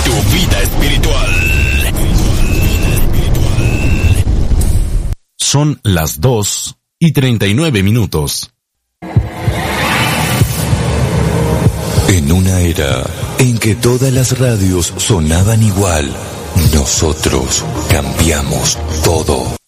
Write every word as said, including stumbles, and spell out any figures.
tu vida espiritual. Son las dos y treinta y nueve minutos. En una era en que todas las radios sonaban igual, nosotros cambiamos todo.